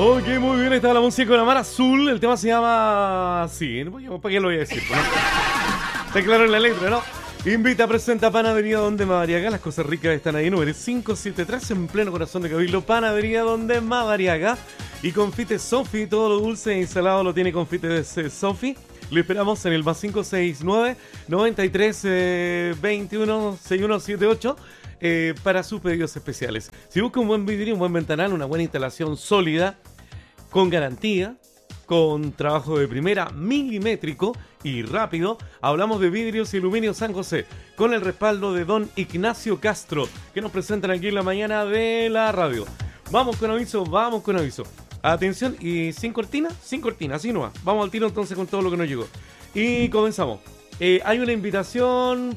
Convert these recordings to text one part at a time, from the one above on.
Ok, muy bien, está la música con la Mar Azul. El tema se llama... Sí, ¿para qué lo voy a decir? ¿No? Está claro en la letra, ¿no? Invita, presenta Panadería Donde Madariaga. Las cosas ricas están ahí, número 573, en pleno corazón de Cabildo. Panadería Donde Madariaga. Y Confite Sofi, todo lo dulce e salado lo tiene Confite Sofi. Lo esperamos en el más 569 93 21 6178 para sus pedidos especiales. Si busca un buen vidrio, un buen ventanal, una buena instalación sólida, con garantía, con trabajo de primera, milimétrico y rápido, hablamos de Vidrios y Aluminio San José, con el respaldo de don Ignacio Castro, que nos presentan aquí en la mañana de la radio. Vamos con aviso, vamos con aviso. Atención, y sin cortina, así no va. Vamos al tiro entonces con todo lo que nos llegó. Y comenzamos. Hay una invitación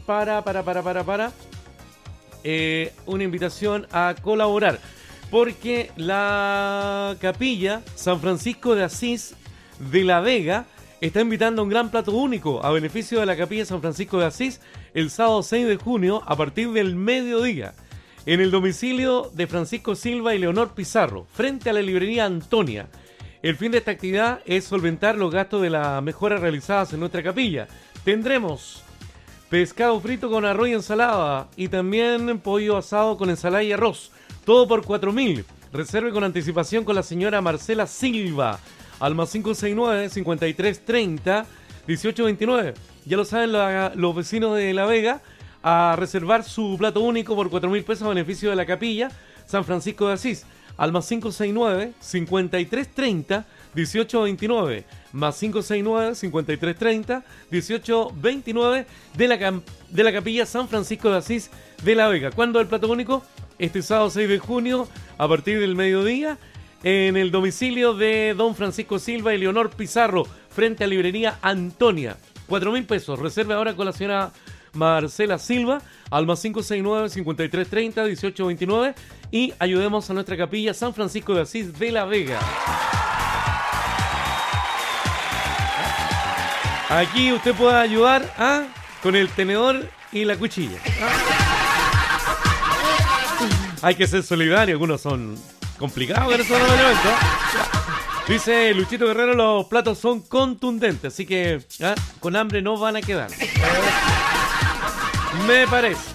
una invitación a colaborar, porque la capilla San Francisco de Asís de La Vega está invitando a un gran plato único a beneficio de la capilla San Francisco de Asís el sábado 6 de junio a partir del mediodía. En el domicilio de Francisco Silva y Leonor Pizarro, frente a la librería Antonia. El fin de esta actividad es solventar los gastos de las mejoras realizadas en nuestra capilla. Tendremos pescado frito con arroz y ensalada, y también pollo asado con ensalada y arroz. Todo por 4.000. Reserve con anticipación con la señora Marcela Silva. Al más 569-5330-1829. Ya lo saben los vecinos de La Vega, a reservar su plato único por 4.000 pesos a beneficio de la capilla San Francisco de Asís. Al más 569-5330-1829. Más 569-5330-1829 de la capilla San Francisco de Asís de La Vega. ¿Cuándo el plato único? Este sábado 6 de junio a partir del mediodía en el domicilio de don Francisco Silva y Leonor Pizarro, frente a librería Antonia. 4.000 pesos. Reserve ahora con la señora Marcela Silva al más 569-5330-1829 y ayudemos a nuestra capilla San Francisco de Asís de La Vega. Aquí usted puede ayudar con el tenedor y la cuchilla. Hay que ser solidario, algunos son complicados en esos elementos. Dice Luchito Guerrero, los platos son contundentes, así que con hambre no van a quedar. Me parece.